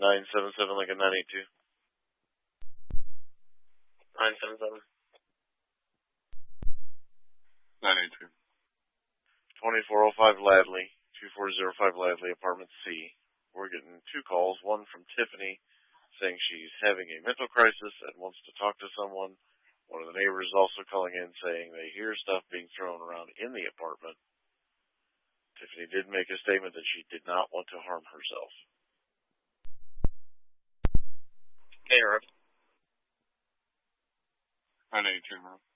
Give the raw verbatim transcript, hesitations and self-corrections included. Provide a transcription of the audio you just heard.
nine seven seven Lincoln nine eight two. nine seven seven. nine eight two. twenty-four oh five Ladley, two four zero five Ladley, apartment C. We're getting two calls, one from Tiffany saying she's having a mental crisis and wants to talk to someone. One of the neighbors is also calling in saying they hear stuff being thrown around in the apartment. Tiffany did make a statement that she did not want to harm herself. Hey, Rob. nine eight two, man.